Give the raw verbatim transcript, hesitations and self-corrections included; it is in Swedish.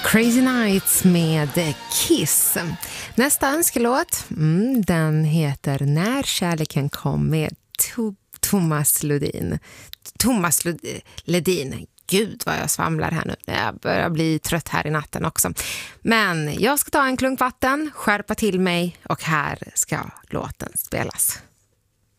Crazy Nights med Kiss. Nästa önskelåt, mm, den heter När kärleken kom med to- Thomas Ledin. Thomas Lud- Ledin. Gud vad jag svamlar här nu. Jag börjar bli trött här i natten också. Men jag ska ta en klunk vatten, skärpa till mig och här ska låten spelas.